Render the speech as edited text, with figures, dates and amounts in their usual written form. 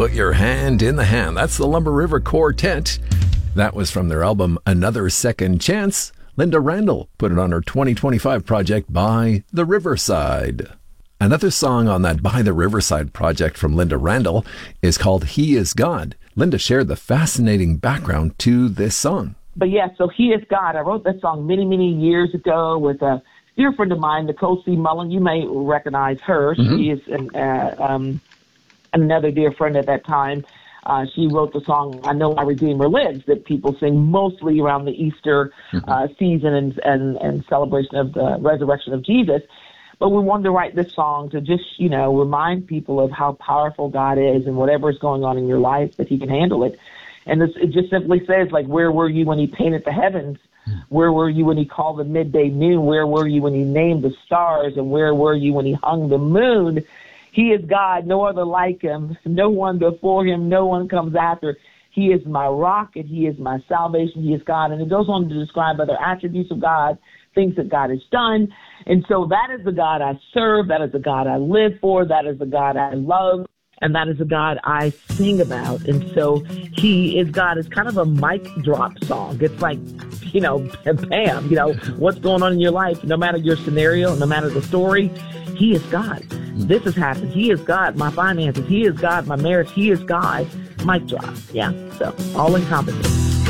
Put Your Hand in the Hand. That's the Lumber River Quartet. That was from their album Another Second Chance. Linda Randall put it on her 2025 project By the Riverside. Another song on that By the Riverside project from Linda Randall is called He Is God. Linda shared the fascinating background to this song. But yeah, so He Is God. I wrote that song many, many years ago with a dear friend of mine, Nicole C. Mullen. You may recognize her. Mm-hmm. She is another dear friend at that time. She wrote the song I Know My Redeemer Lives that people sing mostly around the Easter season and celebration of the resurrection of Jesus. But we wanted to write this song to just, remind people of how powerful God is and whatever is going on in your life, that He can handle it. And it just simply says, like, where were you when He painted the heavens? Where were you when He called the midday noon? Where were you when He named the stars? And where were you when He hung the moon? He is God, no other like Him, no one before Him, no one comes after. He is my rock and He is my salvation. He is God. And it goes on to describe other attributes of God, things that God has done. And so that is the God I serve. That is the God I live for. That is the God I love. And that is the God I sing about. And so He is God. It's kind of a mic drop song. It's like, bam, what's going on in your life, no matter your scenario, no matter the story, He is God. This has happened. He is God. My finances. He is God. My marriage. He is God. Mic drop. Yeah. So all encompassing.